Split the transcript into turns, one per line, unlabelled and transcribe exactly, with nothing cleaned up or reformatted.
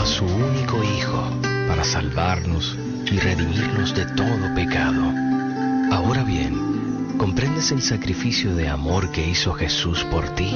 a su único Hijo para salvarnos y redimirnos de todo pecado. Ahora bien, ¿comprendes el sacrificio de amor que hizo Jesús por ti?